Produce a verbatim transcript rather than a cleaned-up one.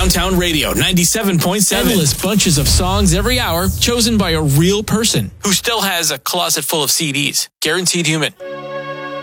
Downtown Radio, ninety-seven point seven. Endless bunches of songs every hour, chosen by a real person who still has a closet full of C Ds. Guaranteed Human.